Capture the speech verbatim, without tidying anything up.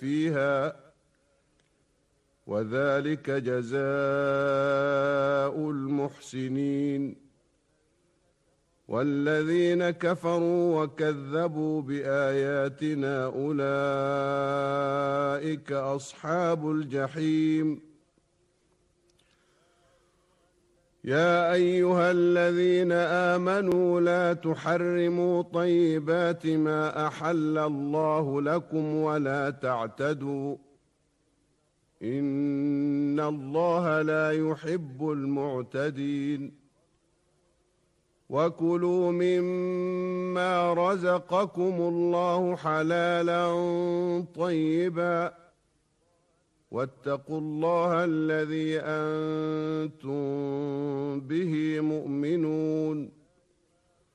فيها وذلك جزاء المحسنين. والذين كفروا وكذبوا بآياتنا أولئك أصحاب الجحيم. يا أيها الذين آمنوا لا تحرموا طيبات ما أحل الله لكم ولا تعتدوا إن الله لا يحب المعتدين. وكلوا مما رزقكم الله حلالا طيبا واتقوا الله الذي أنتم به مؤمنون.